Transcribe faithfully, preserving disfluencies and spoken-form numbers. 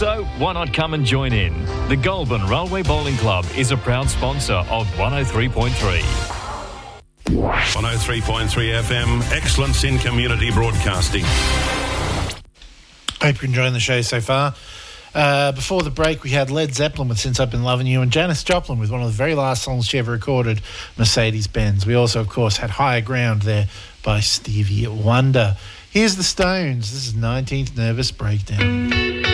So, why not come and join in? The Goulburn Railway Bowling Club is a proud sponsor of one oh three point three. one oh three point three F M, excellence in community broadcasting. Hope you're enjoying the show so far. Uh, before the break, we had Led Zeppelin with Since I've Been Loving You and Janis Joplin with one of the very last songs she ever recorded, Mercedes-Benz. We also, of course, had Higher Ground there by Stevie Wonder. Here's the Stones. This is nineteenth Nervous Breakdown.